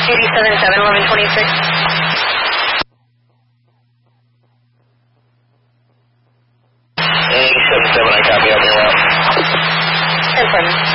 87-7, 1126. 87-7, I copy on your route. Confirm.